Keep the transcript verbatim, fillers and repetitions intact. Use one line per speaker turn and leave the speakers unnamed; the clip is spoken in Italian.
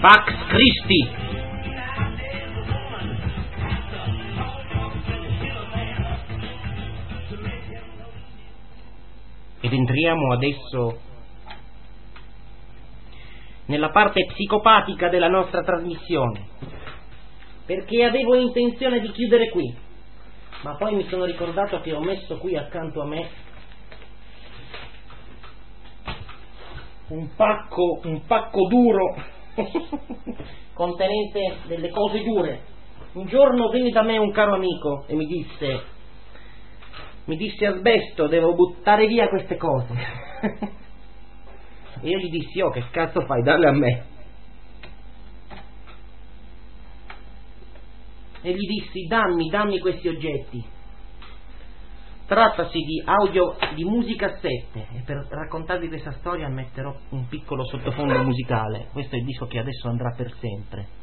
Pax Christi. Ed entriamo adesso nella parte psicopatica della nostra trasmissione, perché avevo intenzione di chiudere qui, ma poi mi sono ricordato che ho messo qui accanto a me un pacco, un pacco duro contenente delle cose dure. Un giorno venne da me un caro amico e mi disse mi disse Asbesto, devo buttare via queste cose. E io gli dissi: oh, che cazzo fai, darle a me? E gli dissi: dammi, dammi questi oggetti. Trattasi di audio, di musicassette, e per raccontarvi questa storia metterò un piccolo sottofondo musicale. Questo è il disco che adesso andrà per sempre.